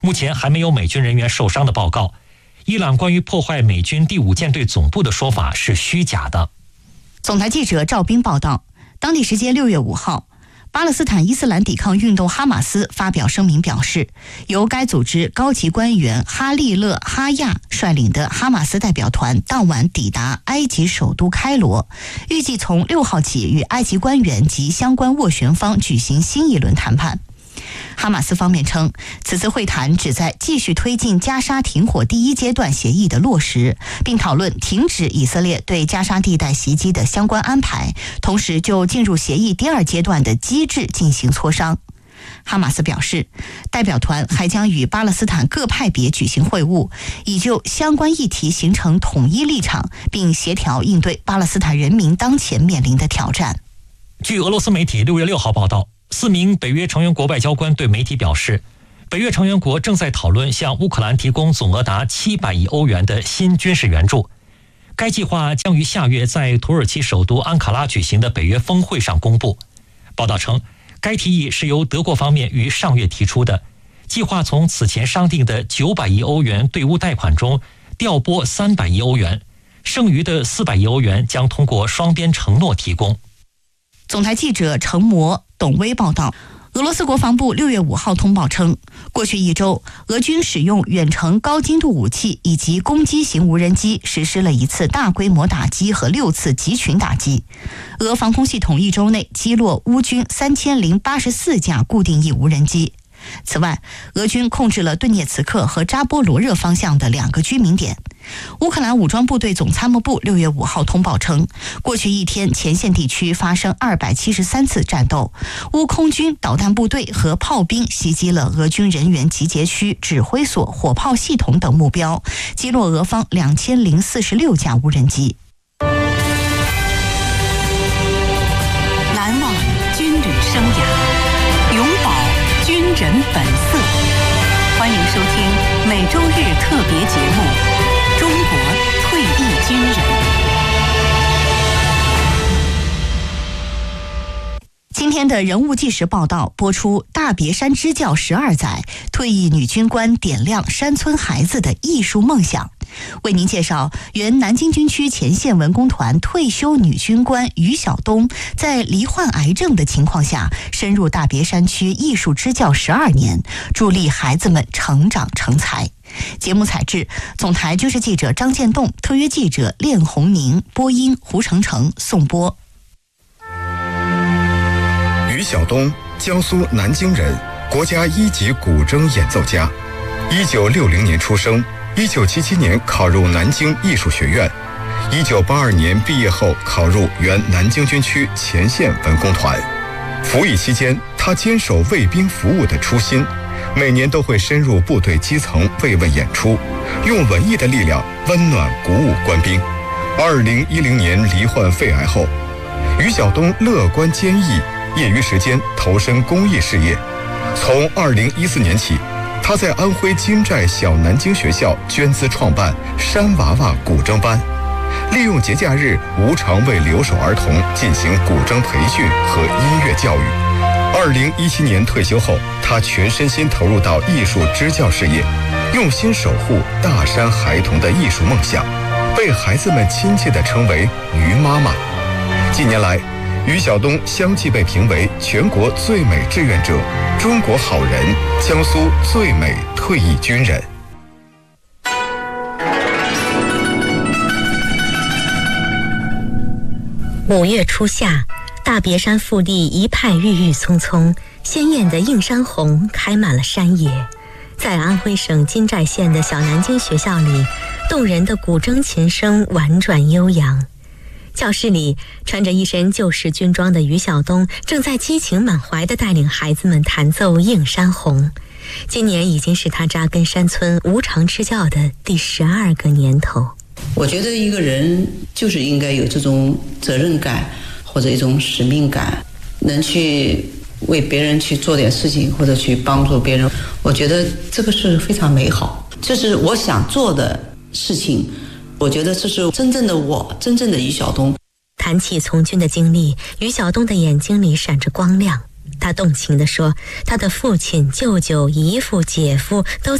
目前还没有美军人员受伤的报告。伊朗关于破坏美军第5舰队总部的说法是虚假的。 总台记者赵斌报道，当地时间6月5号，巴勒斯坦伊斯兰抵抗运动哈马斯发表声明表示，由该组织高级官员哈利勒·哈亚率领的哈马斯代表团当晚抵达埃及首都开罗，预计从6号起与埃及官员及相关斡旋方举行新一轮谈判。哈马斯方面称，此次会谈旨在继续推进加沙停火第1阶段协议的落实，并讨论停止以色列对加沙地带袭击的相关安排，同时就进入协议第2阶段的机制进行磋商。哈马斯表示，代表团还将与巴勒斯坦各派别举行会晤，以就相关议题形成统一立场，并协调应对巴勒斯坦人民当前面临的挑战。 据俄罗斯媒体6月6号报道，4名北约成员国外交官对媒体表示，北约成员国正在讨论向乌克兰提供总额达700亿欧元的新军事援助。该计划将于下月在土耳其首都安卡拉举行的北约峰会上公布。报道称，该提议是由德国方面于上月提出的，计划从此前商定的900亿欧元对乌贷款中调拨300亿欧元，剩余的400亿欧元将通过双边承诺提供。 总台记者程模、董威报道，俄罗斯国防部6月5号通报称，过去1周，俄军使用远程高精度武器以及攻击型无人机实施了1次大规模打击和6次集群打击。俄防空系统1周内击落乌军3084架固定翼无人机。此外，俄军控制了顿涅茨克和扎波罗热方向的2个居民点。乌克兰武装部队总参谋部6月5号通报称，过去1天前线地区发生273次战斗，乌空军导弹部队和炮兵袭击了俄军人员集结区、指挥所、火炮系统等目标，击落俄方2046架无人机。 难忘军旅生涯，永葆军人本色。欢迎收听每周日特别节目《中国退役军人》。 今天的人物纪实报道播出大别山支教12载，退役女军官点亮山村孩子的艺术梦想。为您介绍原南京军区前线文工团退休女军官于晓东，在罹患癌症的情况下，深入大别山区艺术支教12年，助力孩子们成长成才。节目采制，总台军事记者张建栋，特约记者练红宁，播音胡成成，颂播。 于晓东，江苏南京人，国家1级古筝演奏家。1960年出生，1977年考入南京艺术学院，1982年毕业后考入原南京军区前线文工团。服役期间，他坚守为兵服务的初心，每年都会深入部队基层慰问演出，用文艺的力量温暖鼓舞官兵。2010年罹患肺癌后，于晓东乐观坚毅，业余时间投身公益事业。从2014年起，他在安徽金寨小南京学校捐资创办山娃娃古筝班，利用节假日无偿为留守儿童进行古筝培训和音乐教育。2017年退休后，他全身心投入到艺术支教事业，用心守护大山孩童的艺术梦想，被孩子们亲切地称为于妈妈。近年来，于晓东相继被评为全国最美志愿者、中国好人、江苏最美退役军人。 5月初夏，大别山腹地一派郁郁葱葱，鲜艳的映山红开满了山野。在安徽省金寨县的小南京学校里，动人的古筝琴声婉转悠扬。教室里，穿着一身旧式军装的于晓东正在激情满怀地带领孩子们弹奏《映山红》。今年已经是他扎根山村无偿支教的第12个年头。 我觉得一个人就是应该有这种责任感或者一种使命感，能去为别人去做点事情或者去帮助别人，我觉得这个是非常美好，这是我想做的事情。我觉得这是真正的我，真正的于晓东。 谈起从军的经历，于晓东的眼睛里闪着光亮。 他动情地说，他的父亲、舅舅、姨父、姐夫都